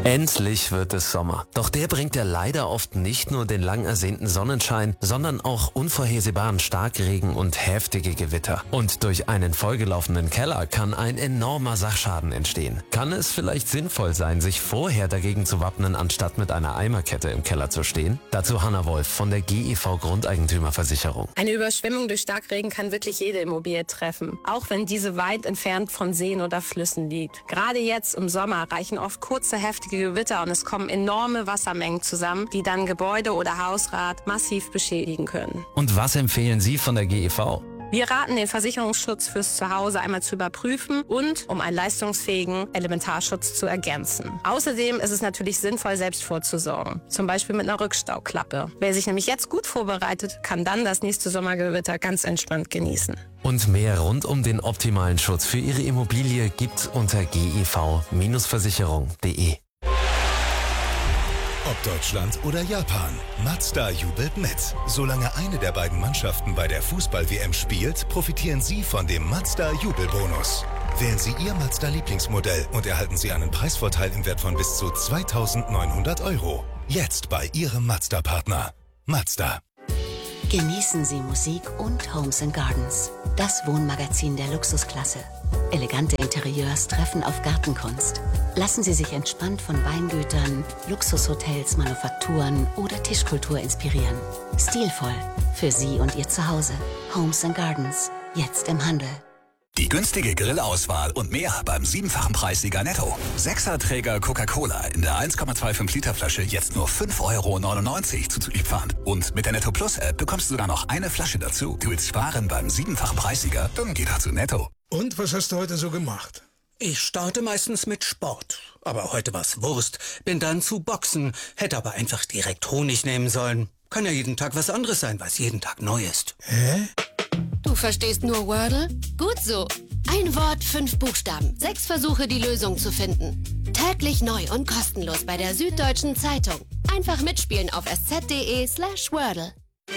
Endlich wird es Sommer. Doch der bringt ja leider oft nicht nur den lang ersehnten Sonnenschein, sondern auch unvorhersehbaren Starkregen und heftige Gewitter. Und durch einen vollgelaufenen Keller kann ein enormer Sachschaden entstehen. Kann es vielleicht sinnvoll sein, sich vorher dagegen zu wappnen, anstatt mit einer Eimerkette im Keller zu stehen? Dazu Hanna Wolf von der GEV Grundeigentümerversicherung. Eine Überschwemmung durch Starkregen kann wirklich jede Immobilie treffen, auch wenn diese weit entfernt von Seen oder Flüssen liegt. Gerade jetzt im Sommer reichen oft kurze, heftige Gewitter und es kommen enorme Wassermengen zusammen, die dann Gebäude oder Hausrat massiv beschädigen können. Und was empfehlen Sie von der GEV? Wir raten, den Versicherungsschutz fürs Zuhause einmal zu überprüfen und um einen leistungsfähigen Elementarschutz zu ergänzen. Außerdem ist es natürlich sinnvoll, selbst vorzusorgen, zum Beispiel mit einer Rückstauklappe. Wer sich nämlich jetzt gut vorbereitet, kann dann das nächste Sommergewitter ganz entspannt genießen. Und mehr rund um den optimalen Schutz für Ihre Immobilie gibt's unter gev-versicherung.de. Ob Deutschland oder Japan, Mazda jubelt mit. Solange eine der beiden Mannschaften bei der Fußball-WM spielt, profitieren Sie von dem Mazda-Jubelbonus. Wählen Sie Ihr Mazda-Lieblingsmodell und erhalten Sie einen Preisvorteil im Wert von bis zu 2.900 €. Jetzt bei Ihrem Mazda-Partner. Mazda. Genießen Sie Musik und Homes & Gardens. Das Wohnmagazin der Luxusklasse. Elegante Interieurs treffen auf Gartenkunst. Lassen Sie sich entspannt von Weingütern, Luxushotels, Manufakturen oder Tischkultur inspirieren. Stilvoll für Sie und Ihr Zuhause. Homes & Gardens. Jetzt im Handel. Die günstige Grillauswahl und mehr beim 7-fachen Preissieger Netto. 6er-Träger Coca-Cola in der 1,25 Liter Flasche jetzt nur 5,99 € zuzüglich Pfand. Und mit der Netto Plus App bekommst du sogar noch eine Flasche dazu. Du willst sparen beim 7-fachen Preissieger? Dann geh doch zu Netto. Und was hast du heute so gemacht? Ich starte meistens mit Sport. Aber heute war's Wurst. Bin dann zu Boxen. Hätte aber einfach direkt Honig nehmen sollen. Kann ja jeden Tag was anderes sein, weil es jeden Tag neu ist. Hä? Du verstehst nur Wordle? Gut so. Ein Wort, 5 Buchstaben. 6 Versuche, die Lösung zu finden. Täglich neu und kostenlos bei der Süddeutschen Zeitung. Einfach mitspielen auf sz.de/Wordle.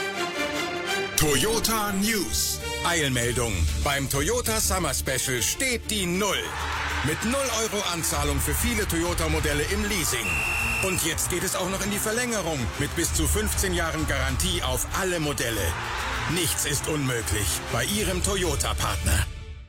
Toyota News. Eilmeldung. Beim Toyota Summer Special steht die 0. Mit 0 € Anzahlung für viele Toyota-Modelle im Leasing. Und jetzt geht es auch noch in die Verlängerung mit bis zu 15 Jahren Garantie auf alle Modelle. Nichts ist unmöglich bei Ihrem Toyota-Partner.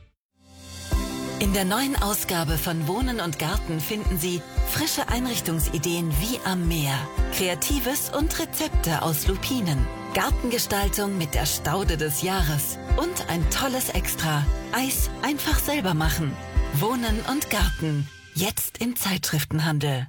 In der neuen Ausgabe von Wohnen und Garten finden Sie frische Einrichtungsideen wie am Meer, Kreatives und Rezepte aus Lupinen, Gartengestaltung mit der Staude des Jahres und ein tolles Extra: Eis einfach selber machen. Wohnen und Garten, jetzt im Zeitschriftenhandel.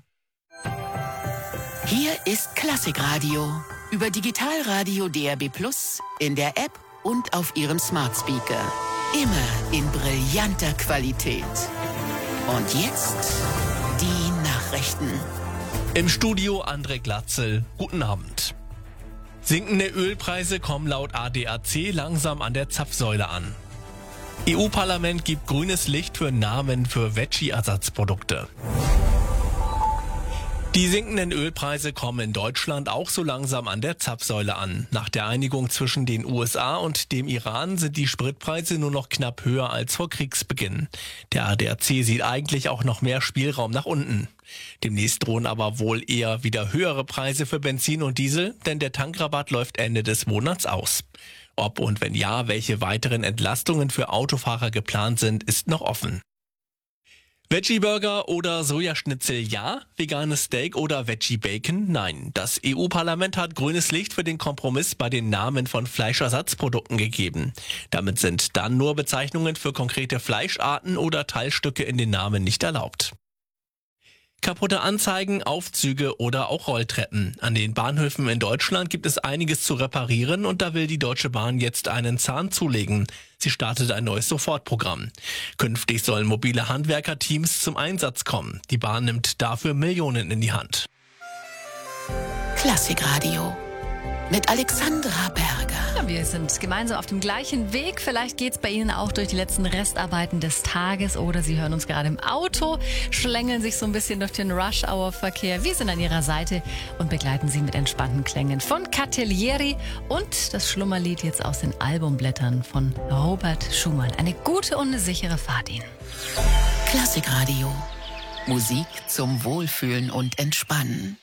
Hier ist Klassikradio über Digitalradio DAB+, in der App und auf Ihrem Smart Speaker. Immer in brillanter Qualität. Und jetzt die Nachrichten. Im Studio André Glatzel. Guten Abend. Sinkende Ölpreise kommen laut ADAC langsam an der Zapfsäule an. EU-Parlament gibt grünes Licht für Namen für Veggie-Ersatzprodukte. Die sinkenden Ölpreise kommen in Deutschland auch so langsam an der Zapfsäule an. Nach der Einigung zwischen den USA und dem Iran sind die Spritpreise nur noch knapp höher als vor Kriegsbeginn. Der ADAC sieht eigentlich auch noch mehr Spielraum nach unten. Demnächst drohen aber wohl eher wieder höhere Preise für Benzin und Diesel, denn der Tankrabatt läuft Ende des Monats aus. Ob und wenn ja, welche weiteren Entlastungen für Autofahrer geplant sind, ist noch offen. Veggie-Burger oder Sojaschnitzel ja, veganes Steak oder Veggie-Bacon nein. Das EU-Parlament hat grünes Licht für den Kompromiss bei den Namen von Fleischersatzprodukten gegeben. Damit sind dann nur Bezeichnungen für konkrete Fleischarten oder Teilstücke in den Namen nicht erlaubt. Kaputte Anzeigen, Aufzüge oder auch Rolltreppen. An den Bahnhöfen in Deutschland gibt es einiges zu reparieren und da will die Deutsche Bahn jetzt einen Zahn zulegen. Sie startet ein neues Sofortprogramm. Künftig sollen mobile Handwerkerteams zum Einsatz kommen. Die Bahn nimmt dafür Millionen in die Hand. Klassikradio mit Alexandra Berger. Ja, wir sind gemeinsam auf dem gleichen Weg. Vielleicht geht's bei Ihnen auch durch die letzten Restarbeiten des Tages oder Sie hören uns gerade im Auto, schlängeln sich so ein bisschen durch den Rush-Hour-Verkehr. Wir sind an Ihrer Seite und begleiten Sie mit entspannten Klängen von Catiglieri und das Schlummerlied jetzt aus den Albumblättern von Robert Schumann. Eine gute und eine sichere Fahrt Ihnen. Klassikradio Musik zum Wohlfühlen und Entspannen.